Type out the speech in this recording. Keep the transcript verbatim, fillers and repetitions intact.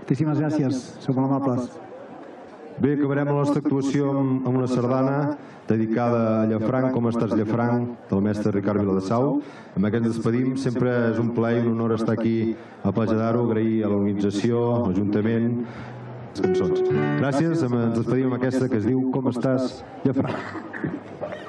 Moltíssimes gràcies, sou molt amables. Bé, acabarem la nostra actuació amb una sardana dedicada a Llafranc, com estàs Llafranc, del mestre Ricard Viladesau. Amb aquest ens despedim, sempre és un plaer i un honor estar aquí a Platja d'Aro, agrair a l'organització, a l'Ajuntament, les cançons. Gràcies, ens despedim amb aquesta que es diu Com estàs Llafranc.